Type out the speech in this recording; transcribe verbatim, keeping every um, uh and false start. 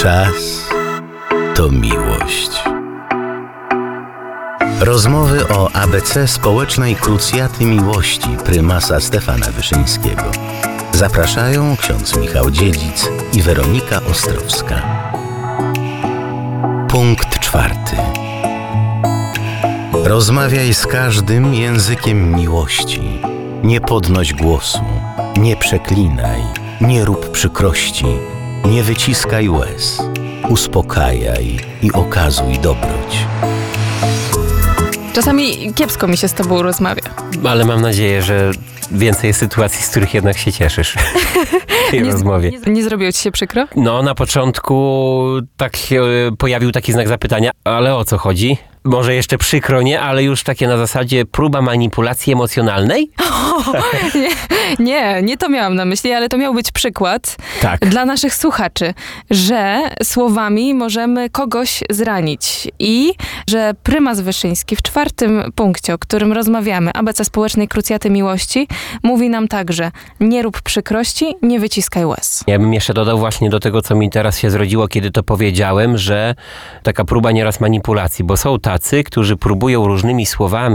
Czas to miłość. Rozmowy o A B C społecznej krucjaty miłości prymasa Stefana Wyszyńskiego. Zapraszają ksiądz Michał Dziedzic i Weronika Ostrowska. Punkt czwarty. Rozmawiaj z każdym językiem miłości. Nie podnoś głosu, nie przeklinaj, nie rób przykrości, nie wyciskaj łez. Uspokajaj i okazuj dobroć. Czasami kiepsko mi się z tobą rozmawia. Ale mam nadzieję, że więcej jest sytuacji, z których jednak się cieszysz w tej nie, rozmowie. Nie, nie zrobiło ci się przykro? No, na początku tak się pojawił taki znak zapytania, ale o co chodzi? Może jeszcze przykro, nie? Ale już takie na zasadzie próba manipulacji emocjonalnej? O, nie, nie, nie to miałam na myśli, ale to miał być przykład Tak. dla naszych słuchaczy, że słowami możemy kogoś zranić i że prymas Wyszyński w czwartym punkcie, o którym rozmawiamy, A B C społecznej krucjaty miłości, mówi nam także: nie rób przykrości, nie wyciskaj łez. Ja bym jeszcze dodał właśnie do tego, co mi teraz się zrodziło, kiedy to powiedziałem, że taka próba nieraz manipulacji, bo są tacy, którzy próbują różnymi słowami